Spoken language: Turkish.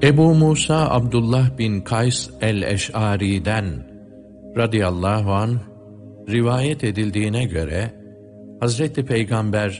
Ebu Musa Abdullah bin Kays el-Eş'ari'den radıyallahu anh rivayet edildiğine göre Hazreti Peygamber